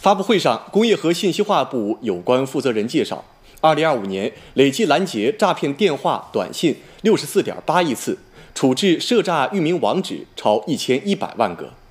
发布会上，工业和信息化部有关负责人介绍，2025年累计拦截诈骗电话、短信64.8亿次，处置涉诈域名网址超1100万个。